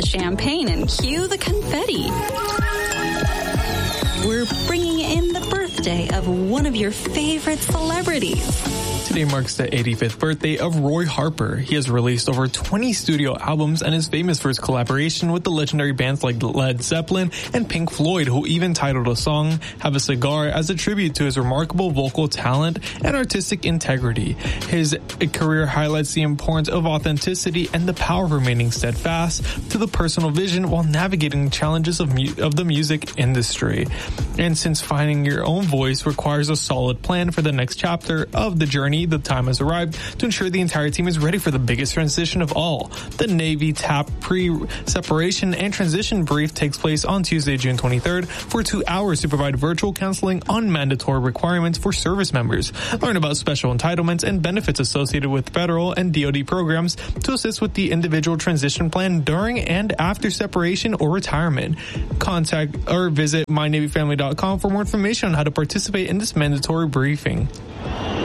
the champagne and cue the confetti. We're bringing in the birthday of one of your favorite celebrities. Today marks the 85th birthday of Roy Harper. He has released over 20 studio albums and is famous for his collaboration with the legendary bands like Led Zeppelin and Pink Floyd, who even titled a song Have a Cigar as a tribute to his remarkable vocal talent and artistic integrity. His career highlights the importance of authenticity and the power of remaining steadfast to the personal vision while navigating challenges of the music industry. And since finding your own voice requires a solid plan for the next chapter of the journey, the time has arrived to ensure the entire team is ready for the biggest transition of all. The Navy TAP pre-separation and transition brief takes place on Tuesday, June 23rd for 2 hours to provide virtual counseling on mandatory requirements for service members. Learn about special entitlements and benefits associated with federal and DoD programs to assist with the individual transition plan during and after separation or retirement. Contact or visit mynavyfamily.com for more information on how to participate in this mandatory briefing.